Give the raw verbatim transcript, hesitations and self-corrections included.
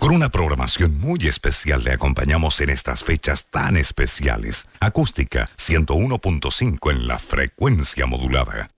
Con una programación muy especial le acompañamos en estas fechas tan especiales. Acústica ciento uno punto cinco en la frecuencia modulada.